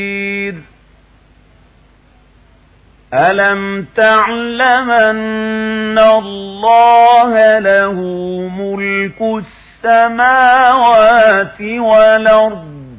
ألم تعلم أن الله له ملك السماوات والأرض